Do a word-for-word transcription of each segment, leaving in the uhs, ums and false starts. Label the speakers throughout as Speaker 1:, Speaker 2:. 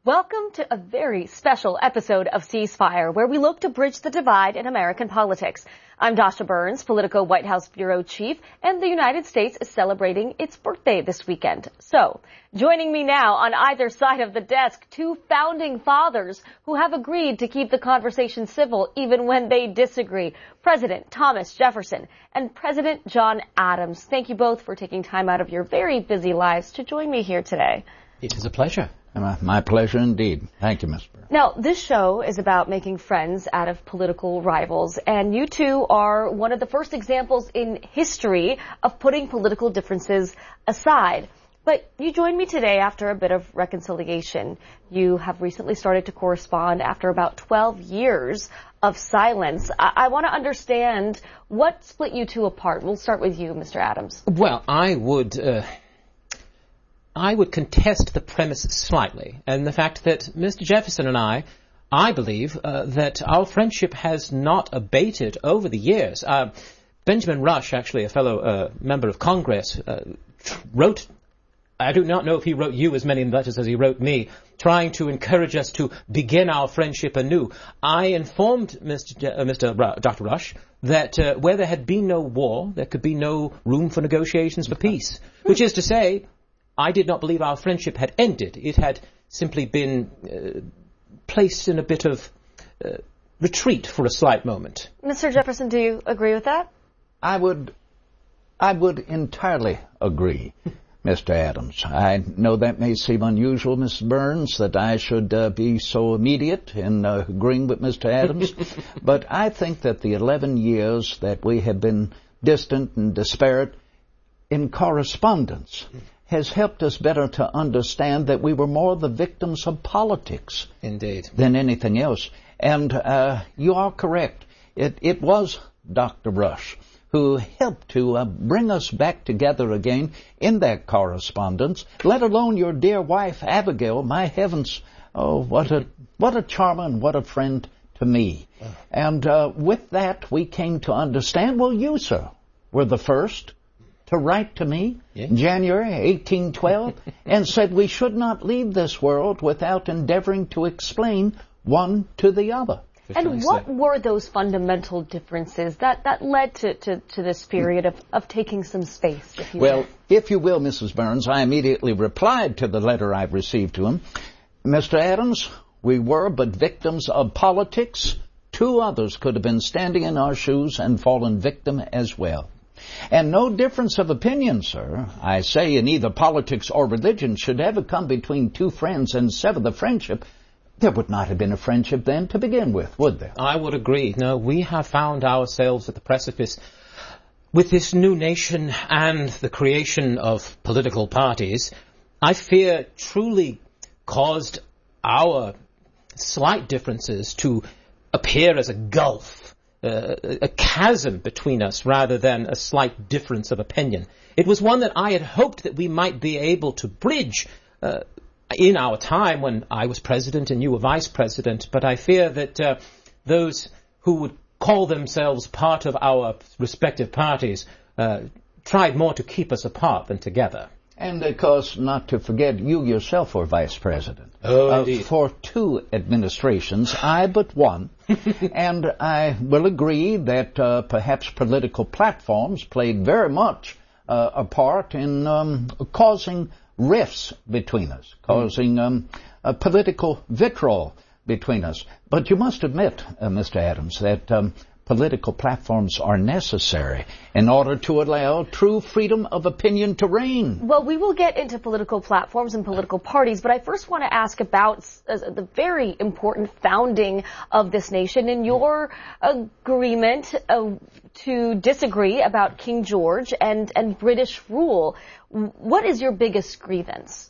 Speaker 1: Welcome to a very special episode of Ceasefire, where we look to bridge the divide in American politics. I'm Dasha Burns, Politico White House Bureau Chief, and the United States is celebrating its birthday this weekend. So, joining me now on either side of the desk, two founding fathers who have agreed to keep the conversation civil even when they disagree. President Thomas Jefferson and President John Adams. Thank you both for taking time out of your very busy lives to join me here today.
Speaker 2: It is a pleasure.
Speaker 3: My pleasure indeed. Thank you, Miz Burns.
Speaker 1: Now, this show is about making friends out of political rivals, and you two are one of the first examples in history of putting political differences aside. But you joined me today after a bit of reconciliation. You have recently started to correspond after about twelve years of silence. I, I want to understand what split you two apart. We'll start with you, Mister Adams.
Speaker 2: Well, I would... Uh I would contest the premise slightly, and the fact that Mister Jefferson and I, I believe uh, that our friendship has not abated over the years. Uh, Benjamin Rush, actually a fellow uh, member of Congress, uh, wrote, I do not know if he wrote you as many letters as he wrote me, trying to encourage us to begin our friendship anew. I informed Mister Je- uh, Mister Ru- Doctor Rush that uh, where there had been no war, there could be no room for negotiations for peace, which is to say, I did not believe our friendship had ended. It had simply been uh, placed in a bit of uh, retreat for a slight moment.
Speaker 1: Mister Jefferson, do you agree with that?
Speaker 3: I would, I would entirely agree, Mister Adams. I know that may seem unusual, Miz Burns, that I should uh, be so immediate in uh, agreeing with Mister Adams, but I think that the eleven years that we have been distant and disparate in correspondence has helped us better to understand that we were more the victims of politics.
Speaker 2: Indeed.
Speaker 3: Than anything else. And uh, you are correct. It, it was Doctor Rush who helped to uh, bring us back together again in that correspondence, let alone your dear wife, Abigail. My heavens, oh, what a, what a charmer and what a friend to me. Oh. And uh, with that, we came to understand, well, you, sir, were the first to write to me yeah. in January eighteen twelve and said we should not leave this world without endeavoring to explain one to the other.
Speaker 1: And what were those fundamental differences that, that led to, to, to this period of, of taking some space? If you
Speaker 3: well,
Speaker 1: will?
Speaker 3: if you will, Missus Burns, I immediately replied to the letter I've received to him. Mister Adams, we were but victims of politics. Two others could have been standing in our shoes and fallen victim as well. And no difference of opinion, sir, I say, in either politics or religion should ever come between two friends and sever the friendship. There would not have been a friendship then to begin with, would there?
Speaker 2: I would agree. No, we have found ourselves at the precipice with this new nation and the creation of political parties. I fear truly caused our slight differences to appear as a gulf. Uh, a chasm between us rather than a slight difference of opinion. It was one that I had hoped that we might be able to bridge uh, in our time when I was president and you were vice president, but I fear that uh, those who would call themselves part of our respective parties uh, tried more to keep us apart than together.
Speaker 3: And, of course, not to forget, you yourself were vice president.
Speaker 2: Oh,
Speaker 3: uh,
Speaker 2: indeed.
Speaker 3: For two administrations, I but one. And I will agree that uh, perhaps political platforms played very much uh, a part in um, causing rifts between us, causing um, a political vitriol between us. But you must admit, uh, Mister Adams, that um, political platforms are necessary in order to allow true freedom of opinion to reign.
Speaker 1: Well, we will get into political platforms and political parties, but I first want to ask about uh, the very important founding of this nation and your agreement uh, to disagree about King George and, and British rule. What is your biggest grievance?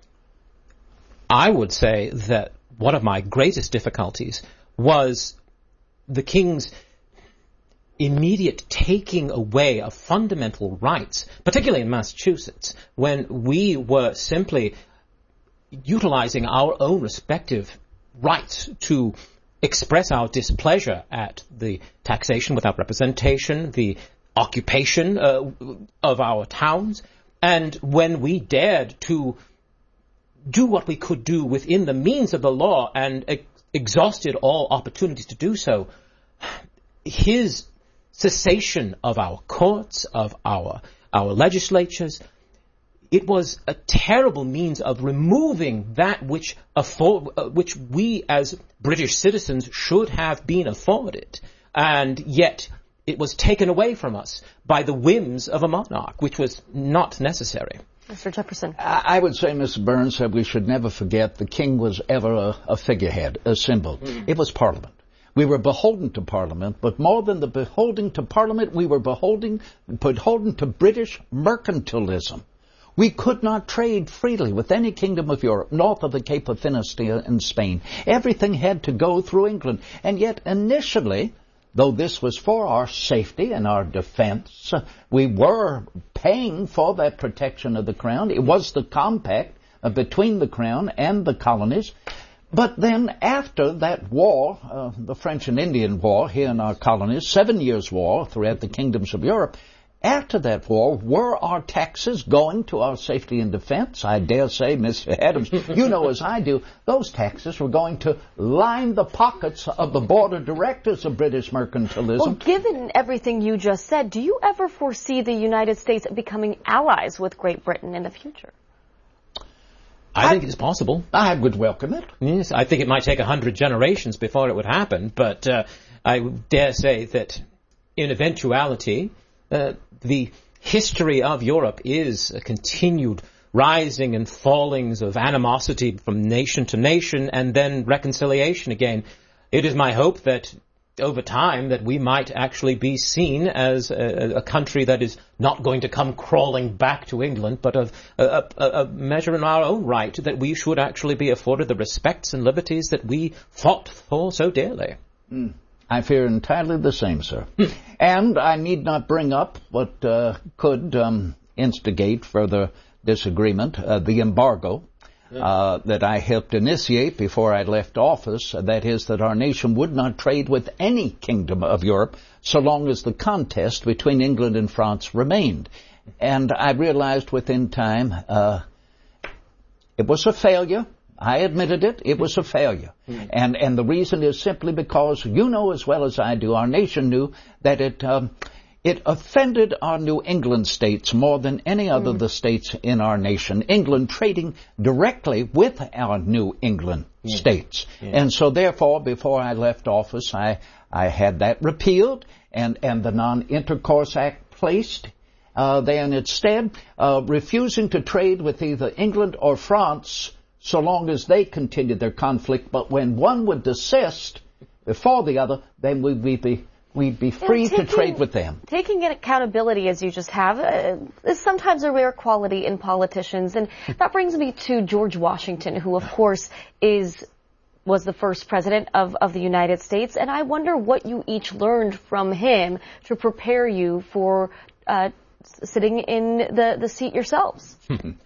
Speaker 2: I would say that one of my greatest difficulties was the King's immediate taking away of fundamental rights, particularly in Massachusetts, when we were simply utilizing our own respective rights to express our displeasure at the taxation without representation, the occupation uh, of our towns, and when we dared to do what we could do within the means of the law and ex- exhausted all opportunities to do so, his cessation of our courts, of our our legislatures, it was a terrible means of removing that which afford, uh, which we as British citizens should have been afforded, and yet it was taken away from us by the whims of a monarch, which was not necessary.
Speaker 1: Mister Jefferson.
Speaker 3: I would say, Mister Burns, that we should never forget the king was ever a, a figurehead, a symbol. Mm. It was Parliament. We were beholden to Parliament, but more than the beholding to Parliament, we were beholding, beholden to British mercantilism. We could not trade freely with any kingdom of Europe, north of the Cape of Finisterre in Spain. Everything had to go through England. And yet, initially, though this was for our safety and our defense, we were paying for that protection of the crown. It was the compact uh, between the crown and the colonies. But then after that war, uh, the French and Indian War here in our colonies, seven years war throughout the kingdoms of Europe, after that war, were our taxes going to our safety and defense? I dare say, Mister Adams, you know as I do, those taxes were going to line the pockets of the board of directors of British mercantilism.
Speaker 1: Well, given everything you just said, do you ever foresee the United States becoming allies with Great Britain in the future?
Speaker 2: I, I think it's possible.
Speaker 3: I would welcome it.
Speaker 2: Yes, I think it might take a hundred generations before it would happen, but uh, I dare say that in eventuality, uh, the history of Europe is a continued rising and fallings of animosity from nation to nation and then reconciliation again. It is my hope that over time that we might actually be seen as a, a country that is not going to come crawling back to England, but of a, a, a measure in our own right, that we should actually be afforded the respects and liberties that we fought for so dearly.
Speaker 3: Mm. I fear entirely the same, sir. And I need not bring up what uh, could um, instigate further disagreement, uh, the embargo uh, that I helped initiate before I left office. That is, that our nation would not trade with any kingdom of Europe so long as the contest between England and France remained. And I realized within time uh, it was a failure. I admitted it. It was a failure. Mm. And and the reason is simply because you know as well as I do, our nation knew that it um, it offended our New England states more than any other mm. of the states in our nation. England trading directly with our New England mm. states. Yeah. And so therefore, before I left office, I, I had that repealed and, and the Non-Intercourse Act placed uh, there in its stead, uh, refusing to trade with either England or France so long as they continued their conflict. But when one would desist before the other, then we'd be, we'd be free taking, to trade with them.
Speaker 1: Taking accountability, as you just have, uh, is sometimes a rare quality in politicians. And that brings me to George Washington, who, of course, is was the first president of, of the United States. And I wonder what you each learned from him to prepare you for uh, sitting in the, the seat yourselves.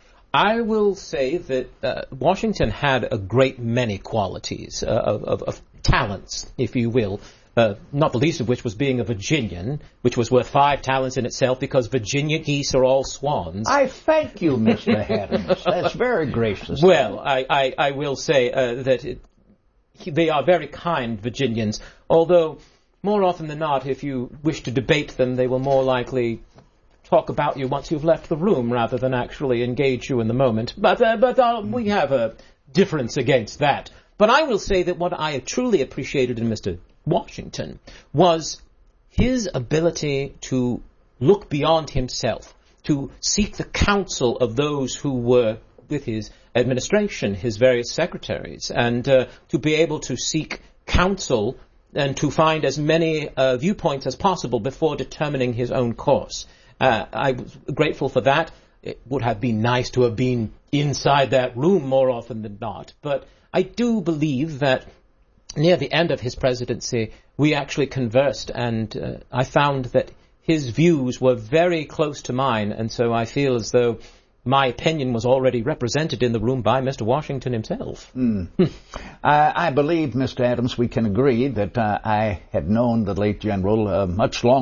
Speaker 2: I will say that uh, Washington had a great many qualities, uh, of, of, of talents, if you will, uh, not the least of which was being a Virginian, which was worth five talents in itself because Virginia geese are all swans.
Speaker 3: I thank you, Mister Adams. That's very gracious.
Speaker 2: Well, I, I, I will say uh, that it, they are very kind Virginians, although more often than not, if you wish to debate them, they will more likely talk about you once you've left the room rather than actually engage you in the moment. But uh, but uh, we have a difference against that. But I will say that what I truly appreciated in Mister Washington was his ability to look beyond himself, to seek the counsel of those who were with his administration, his various secretaries, and uh, to be able to seek counsel and to find as many uh, viewpoints as possible before determining his own course. Uh, I was grateful for that. It would have been nice to have been inside that room more often than not. But I do believe that near the end of his presidency, we actually conversed, and uh, I found that his views were very close to mine, and so I feel as though my opinion was already represented in the room by Mister Washington himself.
Speaker 3: Mm. I, I believe, Mister Adams, we can agree that uh, I had known the late General uh, much longer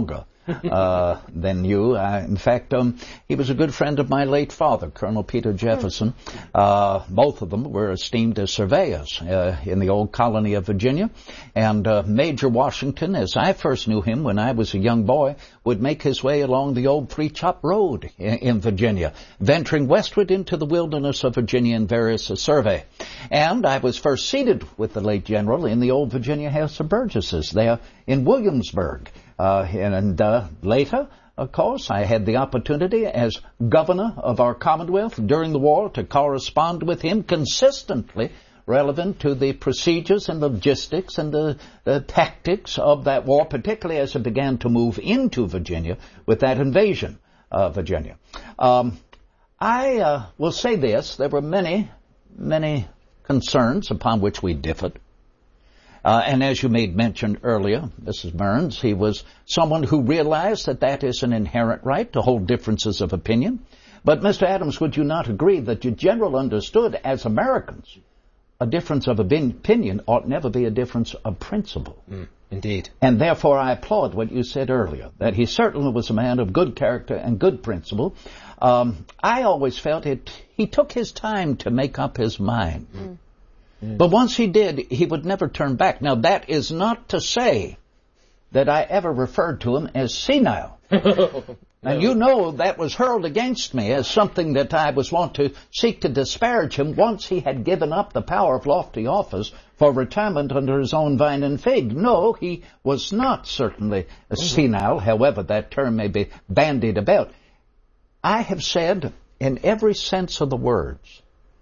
Speaker 3: uh, than you. Uh, in fact, um, he was a good friend of my late father, Colonel Peter Jefferson. Uh, both of them were esteemed as surveyors uh, in the old colony of Virginia. And uh, Major Washington, as I first knew him when I was a young boy, would make his way along the old Three Chop Road in, in Virginia, venturing westward into the wilderness of Virginia in various uh, survey. And I was first seated with the late general in the old Virginia House of Burgesses there in Williamsburg. Uh, and uh, later, of course, I had the opportunity as governor of our Commonwealth during the war to correspond with him consistently relevant to the procedures and logistics and the, the tactics of that war, particularly as it began to move into Virginia with that invasion of Virginia. Um, I uh, will say this, there were many, many concerns upon which we differed. Uh, and as you made mention earlier, Missus Burns, he was someone who realized that that is an inherent right to hold differences of opinion. But, Mister Adams, would you not agree that your general understood as Americans a difference of opinion ought never be a difference of principle?
Speaker 2: Mm, indeed.
Speaker 3: And therefore I applaud what you said earlier, that he certainly was a man of good character and good principle. Um, I always felt it, he took his time to make up his mind. Mm. Mm. But once he did, he would never turn back. Now, that is not to say that I ever referred to him as senile. No. And you know that was hurled against me as something that I was wont to seek to disparage him once he had given up the power of lofty office for retirement under his own vine and fig. No, he was not certainly a senile, however that term may be bandied about. I have said, in every sense of the words,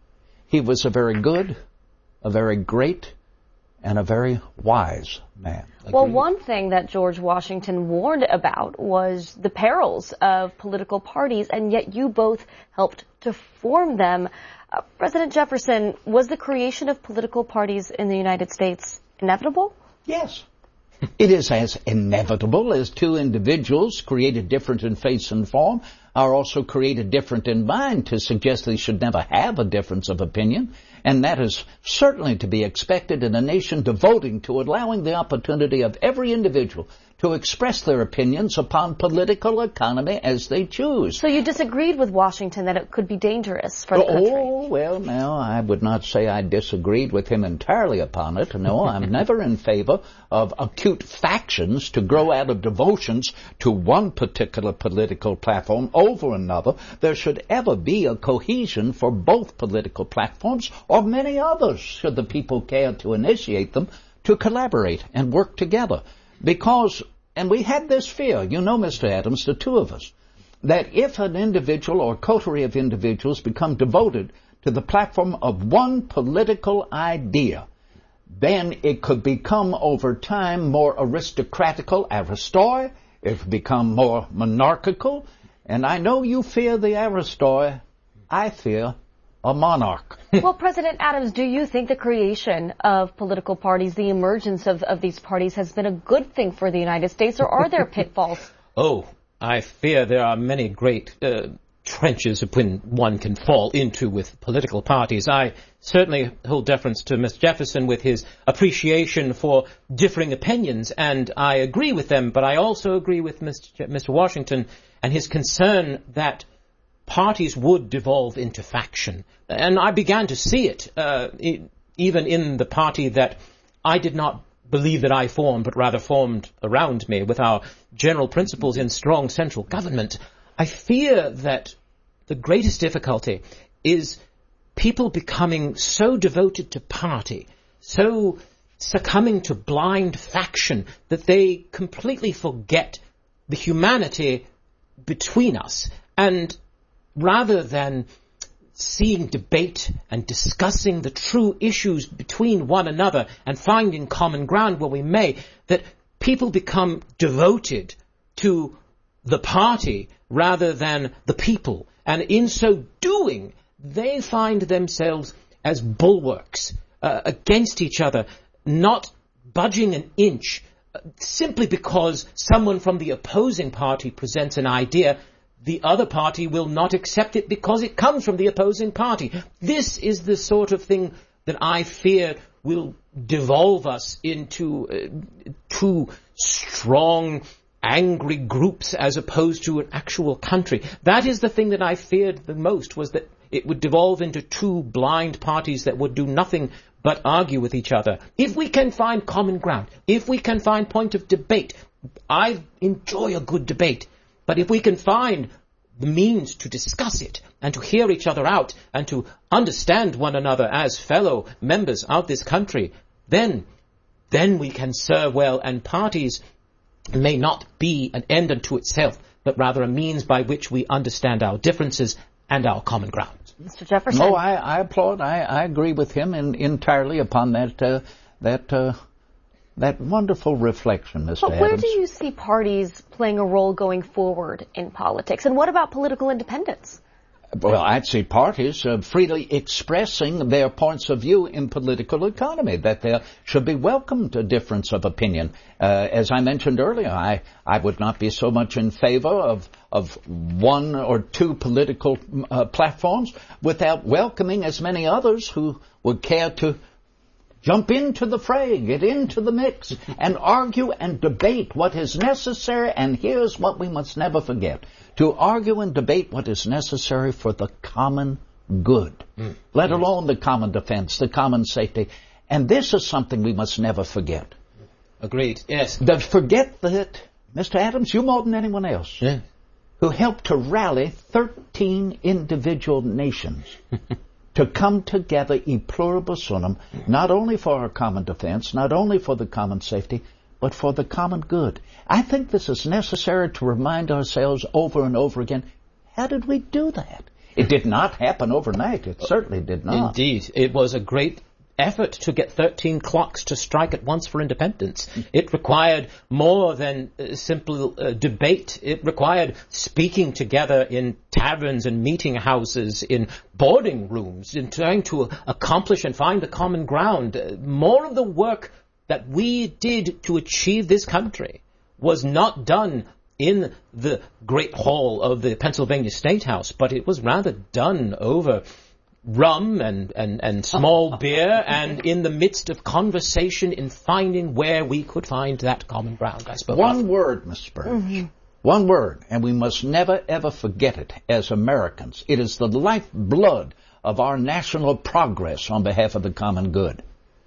Speaker 3: he was a very good, a very great, and a very wise man.
Speaker 1: Well, one thing that George Washington warned about was the perils of political parties, and yet you both helped to form them. Uh, President Jefferson, was the creation of political parties in the United States inevitable?
Speaker 3: Yes. It is as inevitable as two individuals created different in face and form are also created different in mind to suggest they should never have a difference of opinion. And that is certainly to be expected in a nation devoting to allowing the opportunity of every individual to express their opinions upon political economy as they choose.
Speaker 1: So you disagreed with Washington that it could be dangerous for the country?
Speaker 3: Oh, well, now, I would not say I disagreed with him entirely upon it. No, I'm never in favor of acute factions to grow out of devotions to one particular political platform over another. There should ever be a cohesion for both political platforms or many others, should the people care to initiate them, to collaborate and work together. Because, and we had this fear, you know, Mister Adams, the two of us, that if an individual or coterie of individuals become devoted to the platform of one political idea, then it could become over time more aristocratical, aristoi, it could become more monarchical, and I know you fear the aristoi, I fear a monarch.
Speaker 1: Well, President Adams, do you think the creation of political parties, the emergence of, of these parties has been a good thing for the United States, or are there pitfalls?
Speaker 2: Oh, I fear there are many great uh, trenches when one can fall into with political parties. I certainly hold deference to Mister Jefferson with his appreciation for differing opinions, and I agree with them, but I also agree with Mister Je- Mister Washington and his concern that parties would devolve into faction. And I began to see it, uh, it, even in the party that I did not believe that I formed, but rather formed around me with our general principles in strong central government. I fear that the greatest difficulty is people becoming so devoted to party, so succumbing to blind faction, that they completely forget the humanity between us. And rather than seeing debate and discussing the true issues between one another and finding common ground where we may, that people become devoted to the party rather than the people. And in so doing, they find themselves as bulwarks uh, against each other, not budging an inch, uh, simply because someone from the opposing party presents an idea. The other party will not accept it because it comes from the opposing party. This is the sort of thing that I fear will devolve us into uh, too strong angry groups as opposed to an actual country. That is the thing that I feared the most, was that it would devolve into two blind parties that would do nothing but argue with each other. If we can find common ground, if we can find point of debate, I enjoy a good debate, but if we can find the means to discuss it and to hear each other out and to understand one another as fellow members of this country, then, then we can serve well, and parties may not be an end unto itself, but rather a means by which we understand our differences and our common ground.
Speaker 1: Mister Jefferson.
Speaker 3: No, I, I applaud. I, I agree with him in, entirely upon that uh, that uh, that wonderful reflection, Mister
Speaker 1: But where
Speaker 3: Adams.
Speaker 1: do you see parties playing a role going forward in politics? And what about political independence?
Speaker 3: Well, I'd see parties uh, freely expressing their points of view in political economy, that there should be welcomed a difference of opinion. Uh, as I mentioned earlier, I, I would not be so much in favor of, of one or two political uh, platforms without welcoming as many others who would care to jump into the fray, get into the mix, and argue and debate what is necessary. And here's what we must never forget: to argue and debate what is necessary for the common good, mm. let mm. alone the common defense, the common safety. And this is something we must never forget.
Speaker 2: Agreed, yes.
Speaker 3: That forget that, Mister Adams, you more than anyone else,
Speaker 2: yeah.
Speaker 3: who helped to rally thirteen individual nations to come together e pluribus unum, not only for our common defense, not only for the common safety, but for the common good. I think this is necessary to remind ourselves over and over again, how did we do that? It did not happen overnight. It certainly did not.
Speaker 2: Indeed. It was a great effort to get thirteen clocks to strike at once for independence. It required more than uh, simple uh, debate. It required speaking together in taverns and meeting houses, in boarding rooms, in trying to accomplish and find the common ground. Uh, more of the work that we did to achieve this country was not done in the Great Hall of the Pennsylvania State House, but it was rather done over rum and, and, and small beer, and in the midst of conversation in finding where we could find that common ground, I suppose.
Speaker 3: One word, Mister Burns. Mm-hmm. One word, and we must never, ever forget it as Americans. It is the lifeblood of our national progress on behalf of the common good.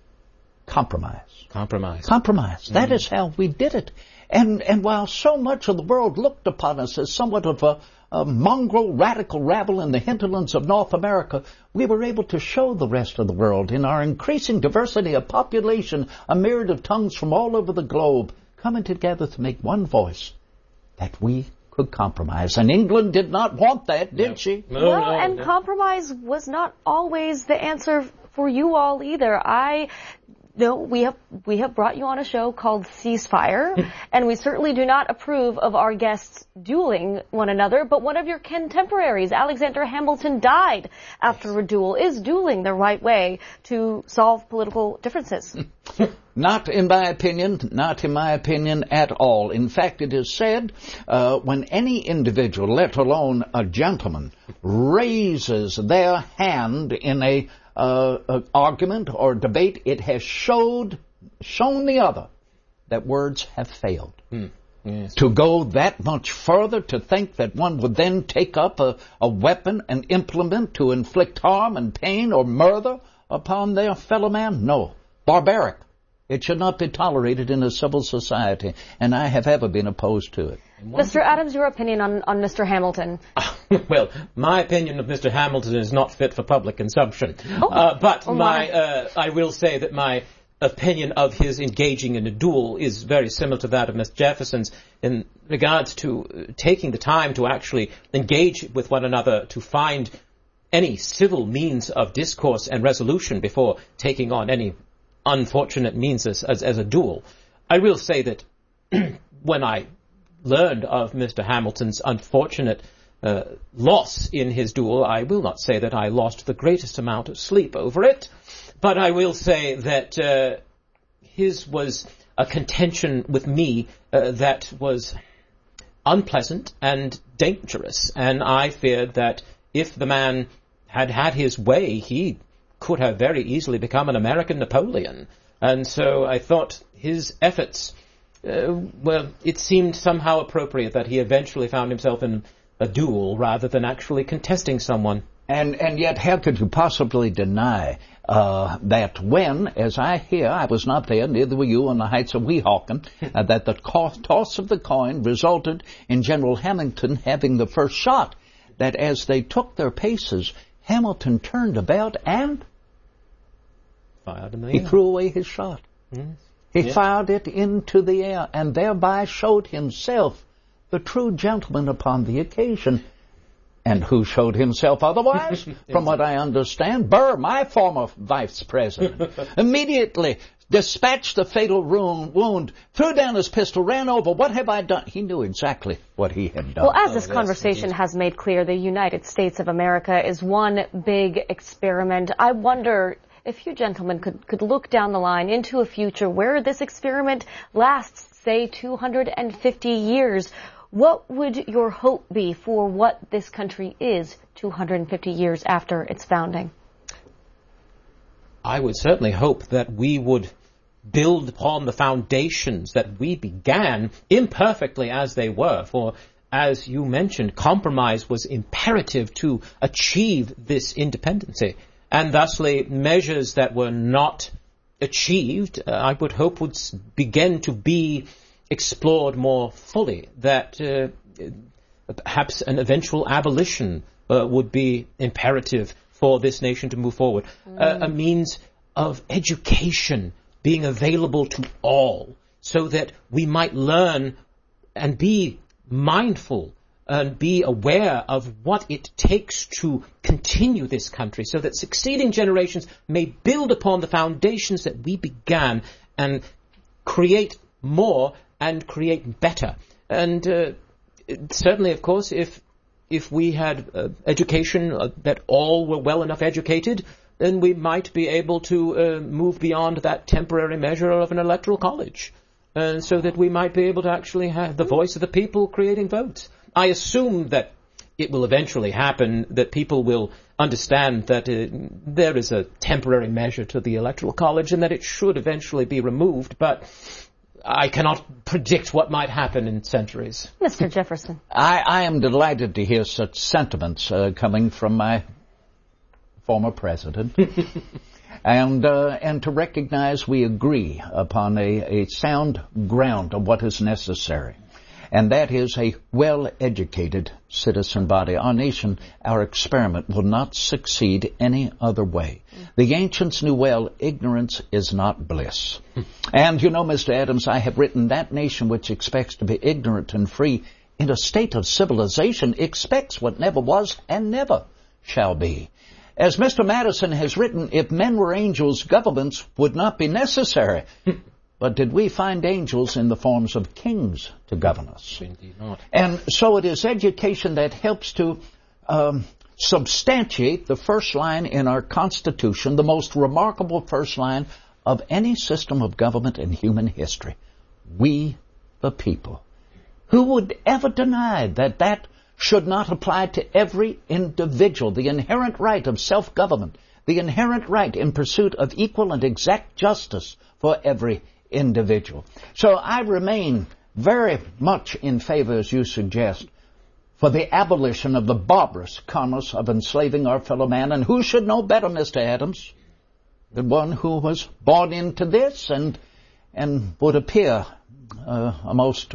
Speaker 3: Compromise.
Speaker 2: Compromise.
Speaker 3: Compromise. Mm-hmm. That is how we did it. And, and while so much of the world looked upon us as somewhat of a A mongrel, radical rabble in the hinterlands of North America, we were able to show the rest of the world, in our increasing diversity of population, a myriad of tongues from all over the globe, coming together to make one voice, that we could compromise. And England did not want that, did no. she?
Speaker 2: No,
Speaker 1: well,
Speaker 2: no,
Speaker 1: and
Speaker 2: no.
Speaker 1: compromise was not always the answer for you all either. I... No, we have we have brought you on a show called Ceasefire, and we certainly do not approve of our guests dueling one another, but one of your contemporaries, Alexander Hamilton, died after yes. a duel. Is dueling the right way to solve political differences?
Speaker 3: Not in my opinion, not in my opinion at all. In fact, it is said uh, when any individual, let alone a gentleman, raises their hand in a Uh, uh, argument or debate, it has showed, shown the other that words have failed. Mm. Yes. To go that much further, to think that one would then take up a, a weapon, an implement to inflict harm and pain or murder upon their fellow man? No. Barbaric. It should not be tolerated in a civil society, and I have ever been opposed to it.
Speaker 1: Mister Adams, your opinion on, on Mister Hamilton?
Speaker 2: Well, my opinion of Mister Hamilton is not fit for public consumption. Oh, uh, but oh my, my uh, I will say that my opinion of his engaging in a duel is very similar to that of Mister Jefferson's in regards to taking the time to actually engage with one another to find any civil means of discourse and resolution before taking on any unfortunate means as, as, as a duel. I will say that when I learned of Mister Hamilton's unfortunate uh, loss in his duel, I will not say that I lost the greatest amount of sleep over it, but I will say that uh, his was a contention with me uh, that was unpleasant and dangerous, and I feared that if the man had had his way, he could have very easily become an American Napoleon. And so I thought his efforts uh, well, it seemed somehow appropriate that he eventually found himself in a duel rather than actually contesting someone.
Speaker 3: And and yet, how could you possibly deny uh, that when, as I hear, I was not there, neither were you, on the heights of Weehawken, uh, that the co- toss of the coin resulted in General Hamilton having the first shot, that as they took their paces, Hamilton turned about and
Speaker 2: Fired in the
Speaker 3: he
Speaker 2: air.
Speaker 3: threw away his shot.
Speaker 2: Yes.
Speaker 3: He
Speaker 2: Yes.
Speaker 3: fired it into the air and thereby showed himself the true gentleman upon the occasion. And who showed himself otherwise? From what I understand, Burr, my former vice president, immediately dispatched the fatal wound, threw down his pistol, ran over. What have I done? He knew exactly what he had done.
Speaker 1: Well, as this
Speaker 2: Oh, yes,
Speaker 1: conversation
Speaker 2: indeed.
Speaker 1: has made clear, the United States of America is one big experiment. I wonder if you gentlemen could, could look down the line into a future where this experiment lasts, say, two hundred fifty years. What would your hope be for what this country is two hundred fifty years after its founding?
Speaker 2: I would certainly hope that we would build upon the foundations that we began, imperfectly as they were, for, as you mentioned, compromise was imperative to achieve this independency, and thusly measures that were not achieved, uh, I would hope would s- begin to be explored more fully, that uh, perhaps an eventual abolition uh, would be imperative for this nation to move forward. Mm. Uh, a means of education being available to all so that we might learn and be mindful and be aware of what it takes to continue this country so that succeeding generations may build upon the foundations that we began and create more and create better. And uh, certainly, of course, if if we had uh, education uh, that all were well enough educated, then we might be able to uh, move beyond that temporary measure of an electoral college, uh, so that we might be able to actually have the voice of the people creating votes. I assume that it will eventually happen, that people will understand that uh, there is a temporary measure to the electoral college and that it should eventually be removed, but I cannot predict what might happen in centuries.
Speaker 1: Mister Jefferson.
Speaker 3: I, I am delighted to hear such sentiments uh, coming from my former president, and uh, and to recognize we agree upon a, a sound ground of what is necessary, and that is a well-educated citizen body. Our nation, our experiment, will not succeed any other way. The ancients knew well, ignorance is not bliss. And you know, Mister Adams, I have written, that nation which expects to be ignorant and free in a state of civilization expects what never was and never shall be. As Mister Madison has written, if men were angels, governments would not be necessary. But did we find angels in the forms of kings to govern us?
Speaker 2: Indeed not.
Speaker 3: And so it is education that helps to um, substantiate the first line in our Constitution, the most remarkable first line of any system of government in human history. We, the people. Who would ever deny that that should not apply to every individual? The inherent right of self-government, the inherent right in pursuit of equal and exact justice for every individual. So I remain very much in favor, as you suggest, for the abolition of the barbarous commerce of enslaving our fellow man. And who should know better, Mister Adams, than one who was born into this and and would appear uh, a most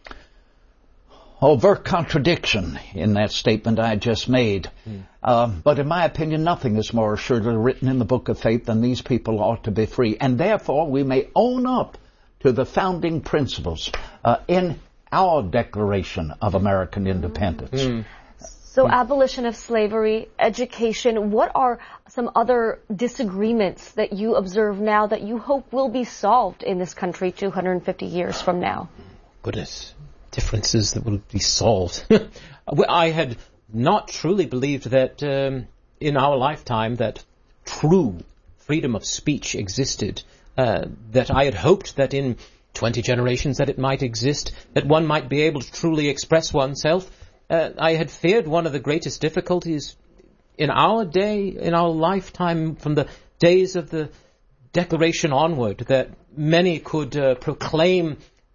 Speaker 3: overt contradiction in that statement I just made. Mm. Uh, but in my opinion, nothing is more assuredly written in the Book of Faith than these people ought to be free. And therefore, we may own up to the founding principles uh, in our Declaration of American Independence. Mm.
Speaker 1: So abolition of slavery, education, what are some other disagreements that you observe now that you hope will be solved in this country two hundred fifty years from now?
Speaker 2: Goodness. Differences that will be solved. I had not truly believed that um, in our lifetime that true freedom of speech existed, uh, that I had hoped that in twenty generations that it might exist, that one might be able to truly express oneself. Uh, I had feared one of the greatest difficulties in our day, in our lifetime, from the days of the Declaration onward, that many could uh, proclaim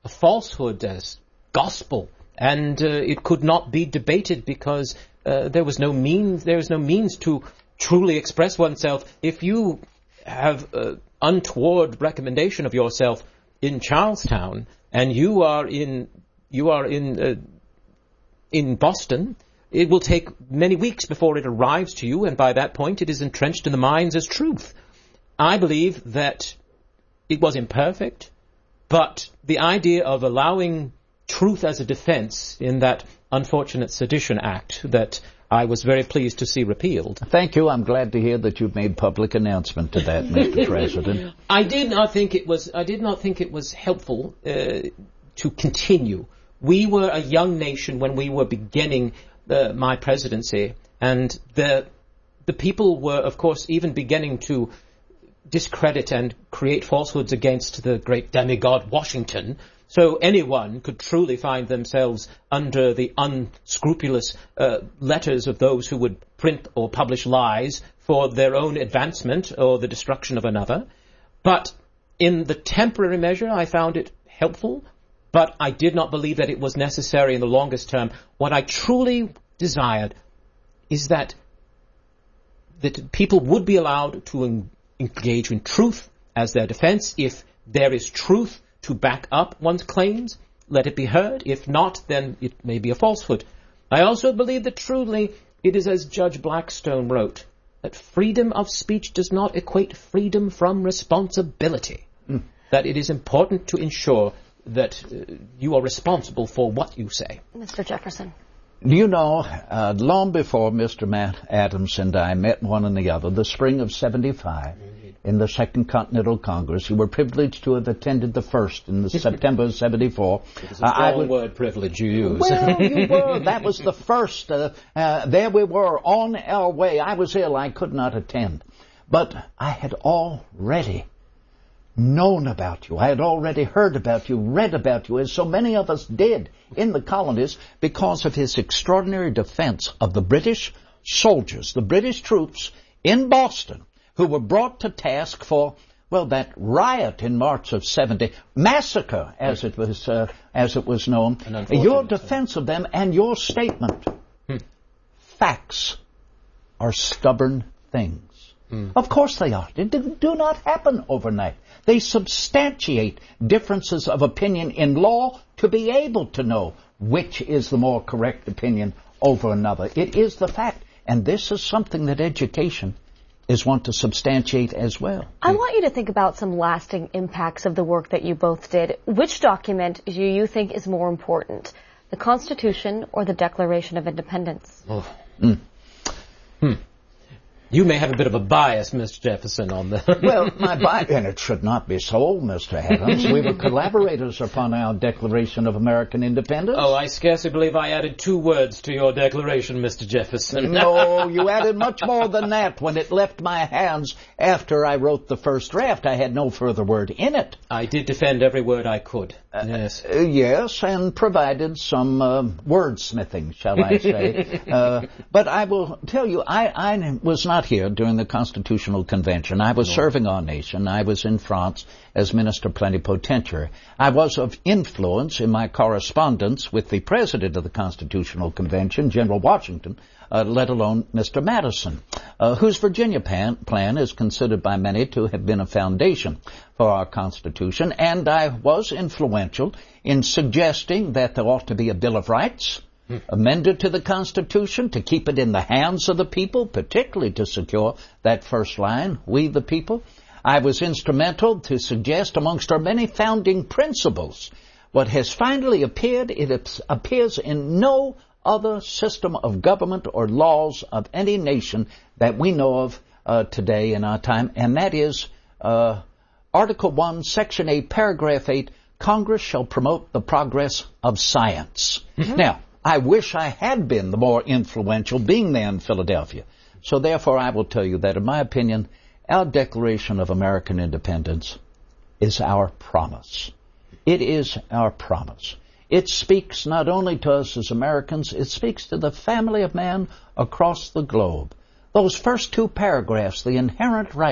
Speaker 2: a falsehood as gospel, and uh, it could not be debated because uh, there was no means there was no means to truly express oneself. If you have an untoward recommendation of yourself in Charlestown and you are in you are in uh, in Boston, it will take many weeks before it arrives to you, and by that point it is entrenched in the minds as truth. I believe that it was imperfect, but the idea of allowing truth as a defense in that unfortunate Sedition Act that I was very pleased to see repealed.
Speaker 3: Thank you. I'm glad to hear that you've made public announcement to that, Mister President.
Speaker 2: I did not think it was. I did not think it was helpful uh, to continue. We were a young nation when we were beginning uh, my presidency, and the the people were, of course, even beginning to discredit and create falsehoods against the great demigod Washington. So anyone could truly find themselves under the unscrupulous uh, letters of those who would print or publish lies for their own advancement or the destruction of another. But in the temporary measure, I found it helpful, but I did not believe that it was necessary in the longest term. What I truly desired is that that people would be allowed to en- engage in truth as their defense. If there is truth to back up one's claims, let it be heard. If not, then it may be a falsehood. I also believe that truly it is as Judge Blackstone wrote, that freedom of speech does not equate freedom from responsibility. Mm. That it is important to ensure that uh, you are responsible for what you say.
Speaker 1: Mister Jefferson.
Speaker 3: Do you know, uh, long before Mister Matt Adams and I met one and the other, the spring of seventy-five, in the Second Continental Congress, you were privileged to have attended the first in the September of seventy-four.
Speaker 2: It was a strong uh, would, word, privilege, you use.
Speaker 3: Well, you were. That was the first. Uh, uh, there we were, on our way. I was ill. I could not attend. But I had already known about you. I had already heard about you, read about you, as so many of us did in the colonies, because of his extraordinary defense of the British soldiers, the British troops in Boston, who were brought to task for, well, that riot in March of seventy, massacre, as it was uh, as it was known. Your defense of them and your statement. Hmm. Facts are stubborn things. Hmm. Of course they are. They do not happen overnight. They substantiate differences of opinion in law to be able to know which is the more correct opinion over another. It is the fact. And this is something that education is want to substantiate as well.
Speaker 1: I want you to think about some lasting impacts of the work that you both did. Which document do you think is more important, the Constitution or the Declaration of Independence?
Speaker 2: Oh. Mm. Hmm. You may have a bit of a bias, Mister Jefferson, on the...
Speaker 3: Well, my bias, and it should not be so, Mister Adams. We were collaborators upon our Declaration of American Independence.
Speaker 2: Oh, I scarcely believe I added two words to your declaration, Mister Jefferson.
Speaker 3: No, you added much more than that. When it left my hands after I wrote the first draft, I had no further word in it.
Speaker 2: I did defend every word I could. Uh, yes.
Speaker 3: Uh, yes, and provided some uh, wordsmithing, shall I say. uh, but I will tell you, I, I was not here during the Constitutional Convention. I was no. serving our nation. I was in France as Minister Plenipotentiary. I was of influence in my correspondence with the President of the Constitutional Convention, General Washington, uh, let alone Mister Madison, uh, whose Virginia plan, plan is considered by many to have been a foundation for our Constitution. And I was influential in suggesting that there ought to be a Bill of Rights, amended to the Constitution to keep it in the hands of the people, particularly to secure that first line, we the people. I was instrumental to suggest amongst our many founding principles what has finally appeared. It appears in no other system of government or laws of any nation that we know of uh, today in our time, and that is uh, Article one, Section eight, Paragraph eight, Congress shall promote the progress of science. Mm-hmm. Now, I wish I had been the more influential, being there in Philadelphia. So therefore, I will tell you that, in my opinion, our Declaration of American Independence is our promise. It is our promise. It speaks not only to us as Americans, it speaks to the family of man across the globe. Those first two paragraphs, the inherent right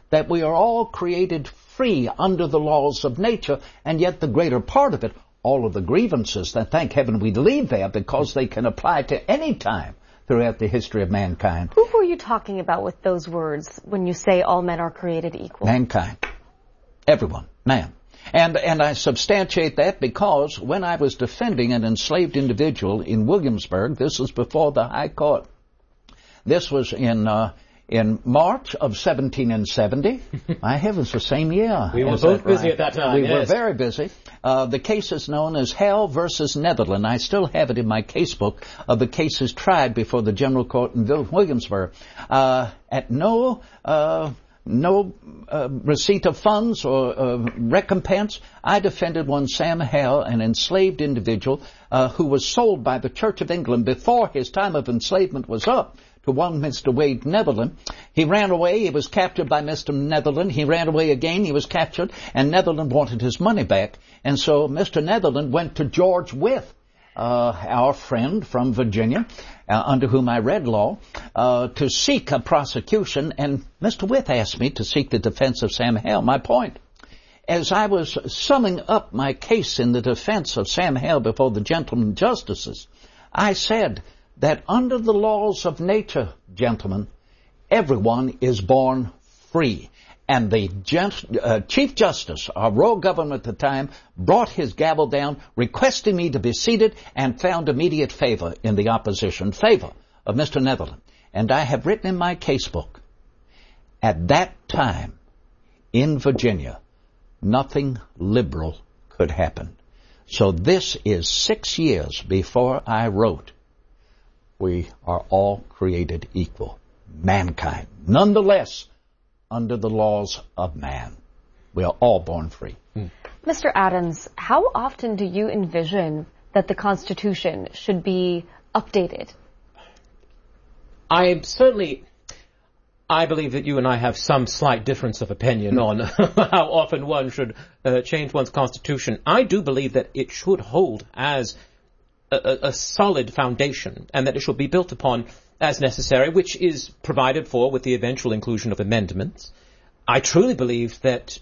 Speaker 3: that we are all created free under the laws of nature, and yet the greater part of it, all of the grievances that, thank heaven, we leave there because they can apply to any time throughout the history of mankind.
Speaker 1: Who were you talking about with those words when you say all men are created equal?
Speaker 3: Mankind. Everyone. Man. And, and I substantiate that because when I was defending an enslaved individual in Williamsburg, this was before the High Court. This was in, uh, in March of seventeen seventy. My heavens, the same year.
Speaker 2: We were both busy at that time.
Speaker 3: We
Speaker 2: yes.
Speaker 3: were very busy. Uh, the case is known as Hale versus Netherland. I still have it in my casebook of the cases tried before the General Court in Williamsburg. Uh, at no, uh, no, uh, receipt of funds or, uh, recompense, I defended one Sam Hale, an enslaved individual, uh, who was sold by the Church of England before his time of enslavement was up, to one Mister Wade Netherland. He ran away. He was captured by Mister Netherland. He ran away again. He was captured, and Netherland wanted his money back. And so Mister Netherland went to George Wythe, uh, our friend from Virginia, uh, under whom I read law, uh, to seek a prosecution. And Mister Wythe asked me to seek the defense of Sam Hale. My point, as I was summing up my case in the defense of Sam Hale before the gentlemen justices, I said that under the laws of nature, gentlemen, everyone is born free. And the gent- uh, Chief Justice, our royal government at the time, brought his gavel down, requesting me to be seated, and found immediate favor in the opposition, favor of Mister Netherland. And I have written in my casebook, at that time, in Virginia, nothing liberal could happen. So this is six years before I wrote, we are all created equal. Mankind. Nonetheless, under the laws of man, we are all born free.
Speaker 1: Hmm. Mister Adams, how often do you envision that the Constitution should be updated?
Speaker 2: I certainly, I believe that you and I have some slight difference of opinion on how often one should uh, change one's Constitution. I do believe that it should hold as A, a solid foundation, and that it should be built upon as necessary, which is provided for with the eventual inclusion of amendments. I truly believe that,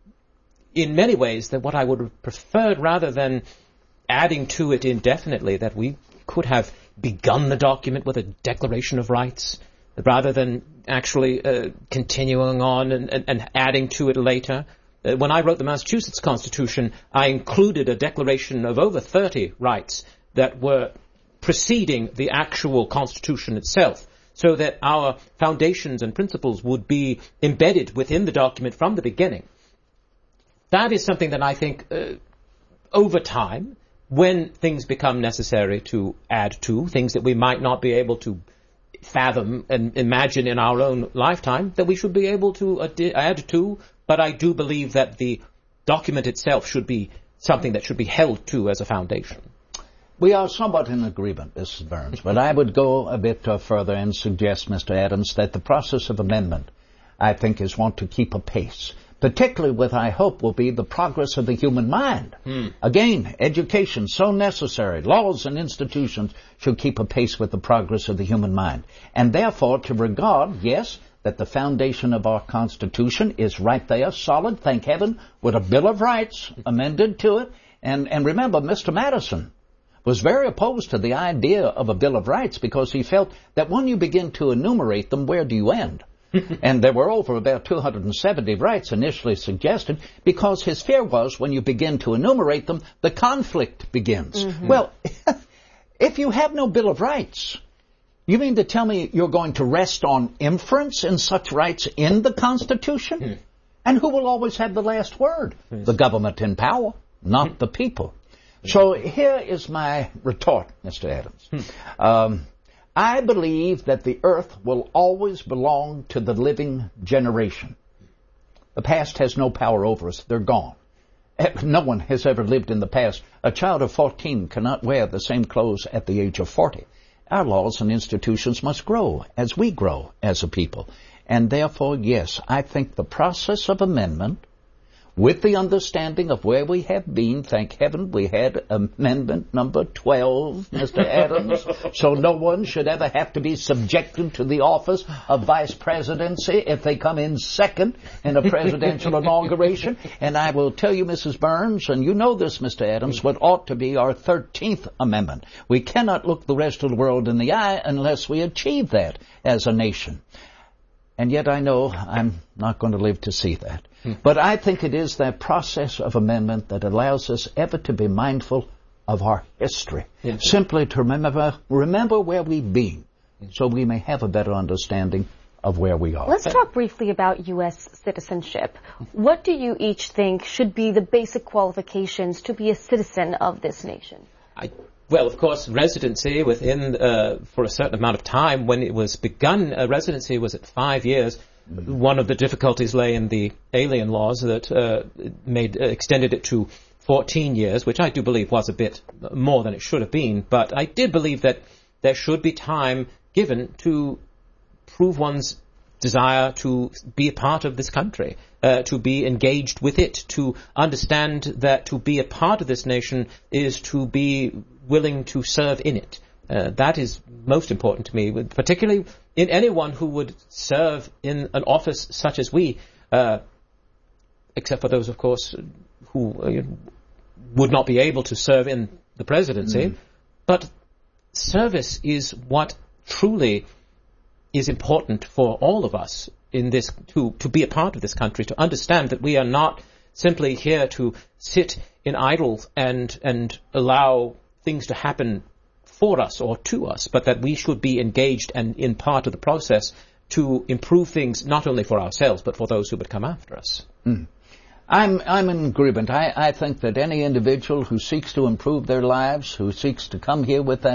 Speaker 2: in many ways, that what I would have preferred, rather than adding to it indefinitely, that we could have begun the document with a Declaration of Rights, rather than actually uh, continuing on and, and, and adding to it later. Uh, when I wrote the Massachusetts Constitution, I included a declaration of over thirty rights that were preceding the actual Constitution itself, so that our foundations and principles would be embedded within the document from the beginning. That is something that I think, uh, over time, when things become necessary to add to, things that we might not be able to fathom and imagine in our own lifetime, that we should be able to ad- add to, but I do believe that the document itself should be something that should be held to as a foundation.
Speaker 3: We are somewhat in agreement, Missus Burns, but I would go a bit uh, further and suggest, Mister Adams, that the process of amendment, I think, is one to keep a pace, particularly with, I hope, will be the progress of the human mind. Hmm. Again, education, so necessary. Laws and institutions should keep a pace with the progress of the human mind. And therefore, to regard, yes, that the foundation of our Constitution is right there, solid, thank heaven, with a Bill of Rights amended to it. And, and remember, Mister Madison was very opposed to the idea of a Bill of Rights because he felt that when you begin to enumerate them, where do you end? And there were over about two hundred seventy rights initially suggested because his fear was when you begin to enumerate them, the conflict begins. Mm-hmm. Well, if you have no Bill of Rights, you mean to tell me you're going to rest on inference in such rights in the Constitution? Mm. And who will always have the last word? Yes. The government in power, not mm. the people. So here is my retort, Mister Adams. Hmm. Um, I believe that the earth will always belong to the living generation. The past has no power over us. They're gone. No one has ever lived in the past. A child of fourteen cannot wear the same clothes at the age of forty. Our laws and institutions must grow as we grow as a people. And therefore, yes, I think the process of amendment with the understanding of where we have been. Thank heaven we had amendment number twelve, Mister Adams, so no one should ever have to be subjected to the office of vice presidency if they come in second in a presidential inauguration. And I will tell you, Missus Burns, and you know this, Mister Adams, what ought to be our thirteenth Amendment. We cannot look the rest of the world in the eye unless we achieve that as a nation. And yet I know I'm not going to live to see that. Hmm. But I think it is that process of amendment that allows us ever to be mindful of our history. Yes. Simply to remember, remember where we've been, so we may have a better understanding of where we are.
Speaker 1: Let's talk briefly about U S citizenship. What do you each think should be the basic qualifications to be a citizen of this nation?
Speaker 2: I Well, of course, residency within, uh, for a certain amount of time. When it was begun, uh, residency was at five years. Mm-hmm. One of the difficulties lay in the alien laws that uh, made uh, extended it to fourteen years, which I do believe was a bit more than it should have been. But I did believe that there should be time given to prove one's desire to be a part of this country, uh, to be engaged with it, to understand that to be a part of this nation is to be willing to serve in it. Uh, that is most important to me, particularly in anyone who would serve in an office such as we, uh, except for those, of course, who uh, would not be able to serve in the presidency. Mm. But service is what truly is important for all of us in this, to, to be a part of this country, to understand that we are not simply here to sit in idle and, and allow things to happen for us or to us, but that we should be engaged and in part of the process to improve things not only for ourselves, but for those who would come after us.
Speaker 3: Mm. I'm, I'm in agreement. I, I think that any individual who seeks to improve their lives, who seeks to come here with that